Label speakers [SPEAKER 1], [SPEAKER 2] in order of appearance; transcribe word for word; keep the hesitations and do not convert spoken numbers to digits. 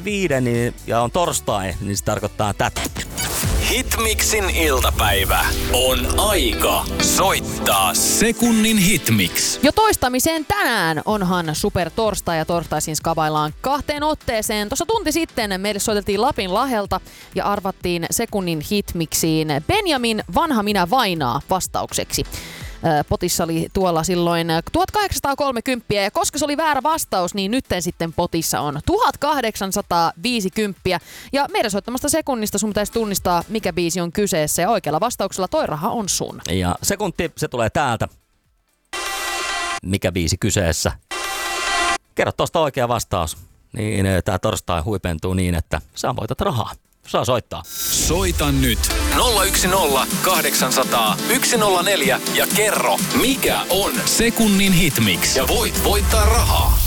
[SPEAKER 1] viiden niin, ja on torstai, niin se tarkoittaa tätä.
[SPEAKER 2] Hitmixin iltapäivä on aika soittaa sekunnin hitmix.
[SPEAKER 3] Jo toistamiseen tänään onhan super torstai ja torstaisin skavaillaan kahteen otteeseen. Tuossa tunti sitten meille soiteltiin Lapin Lahelta ja arvattiin sekunnin hitmixiin Benjamin Vanha minä vainaa vastaukseksi. Potissa oli tuolla silloin tuhatkahdeksansataakolmekymmentä ja koska se oli väärä vastaus, niin nytten sitten potissa on tuhatkahdeksansataaviisikymmentä. Ja meidän soittamasta sekunnista sun pitäisi tunnistaa, mikä biisi on kyseessä ja oikealla vastauksella toi raha on sun.
[SPEAKER 1] Ja sekunti, se tulee täältä. Mikä biisi kyseessä? Kerro tosta oikea vastaus. Niin tää torstai huipentuu niin, että sä voitat rahaa. Saa soittaa.
[SPEAKER 2] Soita nyt nolla yksi nolla kahdeksansataa yksi nolla neljä ja kerro, mikä on sekunnin hitmix. Ja voit voittaa rahaa.